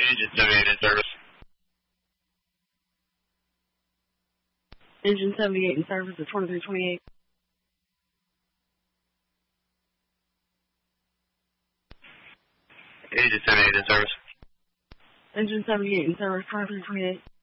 Agent 78 in service. Engine 78 in service at 2328. Agent 78 in service. Engine 78 in service, 2328.